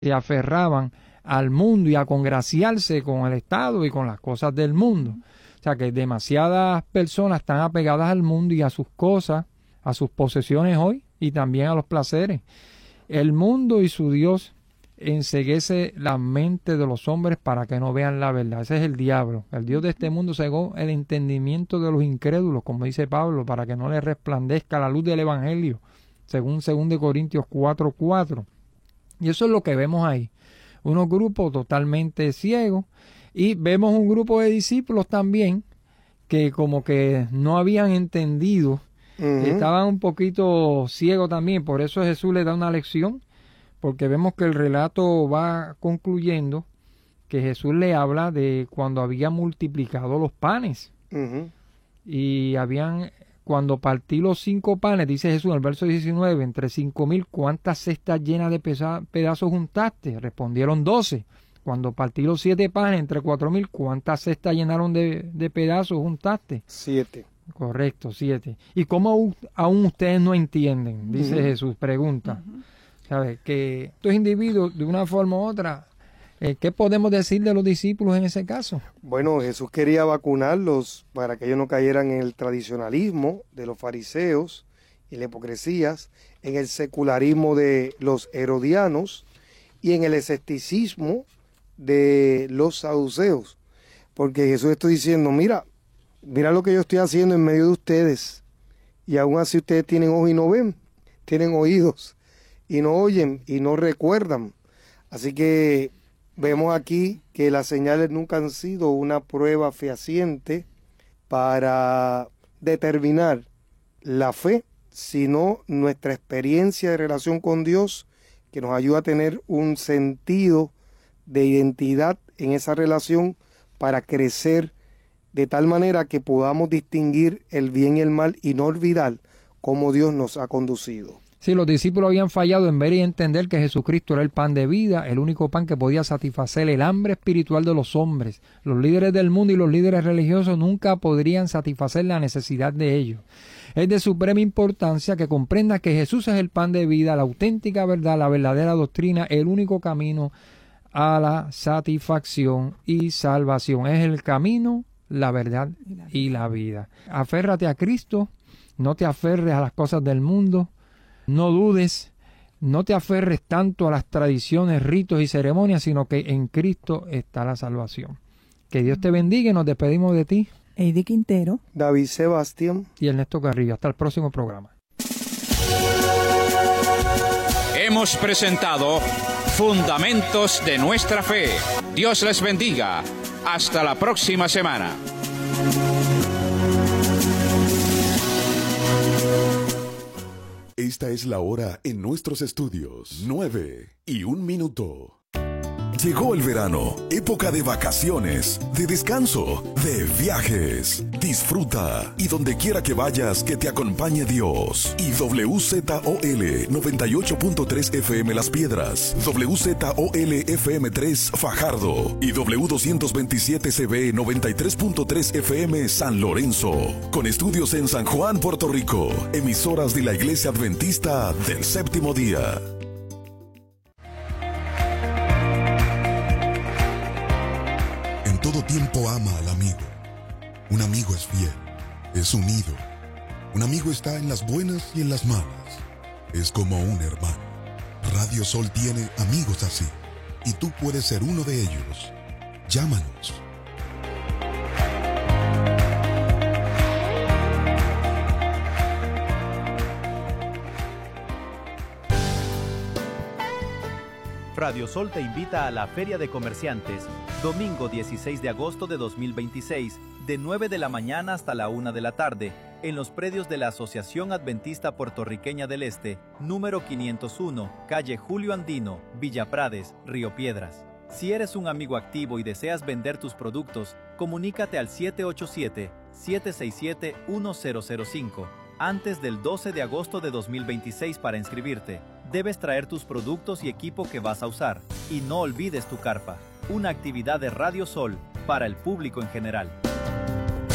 se aferraban al mundo y a congraciarse con el Estado y con las cosas del mundo. O sea que demasiadas personas están apegadas al mundo y a sus cosas, a sus posesiones hoy y también a los placeres. El mundo y su Dios enceguece la mente de los hombres para que no vean la verdad. Ese es el diablo. El Dios de este mundo cegó el entendimiento de los incrédulos, como dice Pablo, para que no les resplandezca la luz del Evangelio, según 2 Corintios 4:4. Y eso es lo que vemos ahí. Unos grupos totalmente ciegos, y vemos un grupo de discípulos también que como que no habían entendido, estaban un poquito ciegos también. Por eso Jesús les da una lección, porque vemos que el relato va concluyendo que Jesús le habla de cuando había multiplicado los panes. Y cuando partí los 5 panes, dice Jesús en el verso 19, entre 5,000, ¿cuántas cestas llenas de pedazos juntaste? Respondieron 12. Cuando partí los 7 panes entre 4,000, ¿cuántas cestas llenaron de pedazos juntaste? 7. Correcto, 7. ¿Y cómo aún ustedes no entienden? Dice Jesús, pregunta. ¿Sabes? Que estos individuos, de una forma u otra, ¿qué podemos decir de los discípulos en ese caso? Bueno, Jesús quería vacunarlos para que ellos no cayeran en el tradicionalismo de los fariseos y la hipocresía, en el secularismo de los herodianos y en el escepticismo de los saduceos. Porque Jesús está diciendo, mira lo que yo estoy haciendo en medio de ustedes, y aún así ustedes tienen ojos y no ven, tienen oídos y no oyen y no recuerdan. Así que vemos aquí que las señales nunca han sido una prueba fehaciente para determinar la fe, sino nuestra experiencia de relación con Dios, que nos ayuda a tener un sentido de identidad en esa relación para crecer de tal manera que podamos distinguir el bien y el mal y no olvidar cómo Dios nos ha conducido. Sí, los discípulos habían fallado en ver y entender que Jesucristo era el pan de vida, el único pan que podía satisfacer el hambre espiritual de los hombres. Los líderes del mundo y los líderes religiosos nunca podrían satisfacer la necesidad de ellos. Es de suprema importancia que comprendas que Jesús es el pan de vida, la auténtica verdad, la verdadera doctrina, el único camino a la satisfacción y salvación. Es el camino, la verdad y la vida. Aférrate a Cristo, no te aferres a las cosas del mundo. No dudes, no te aferres tanto a las tradiciones, ritos y ceremonias, sino que en Cristo está la salvación. Que Dios te bendiga y nos despedimos de ti. Eddie Quintero, David Sebastián y Ernesto Carrillo. Hasta el próximo programa. Hemos presentado Fundamentos de nuestra Fe. Dios les bendiga. Hasta la próxima semana. Esta es la hora en nuestros estudios. 9:01. Llegó el verano, época de vacaciones, de descanso, de viajes. Disfruta y donde quiera que vayas, que te acompañe Dios. Y WZOL 98.3 FM Las Piedras, WZOL FM 3 Fajardo y W227CB 93.3 FM San Lorenzo. Con estudios en San Juan, Puerto Rico. Emisoras de la Iglesia Adventista del Séptimo Día. Todo tiempo ama al amigo. Un amigo es fiel, es unido. Un amigo está en las buenas y en las malas. Es como un hermano. Radio Sol tiene amigos así, y tú puedes ser uno de ellos. Llámanos. Radio Sol te invita a la Feria de Comerciantes, domingo 16 de agosto de 2026, de 9 de la mañana hasta la 1 de la tarde, en los predios de la Asociación Adventista Puertorriqueña del Este, número 501, calle Julio Andino, Villa Prades, Río Piedras. Si eres un amigo activo y deseas vender tus productos, comunícate al 787-767-1005, antes del 12 de agosto de 2026 para inscribirte. Debes traer tus productos y equipo que vas a usar. Y no olvides tu carpa, una actividad de Radio Sol para el público en general.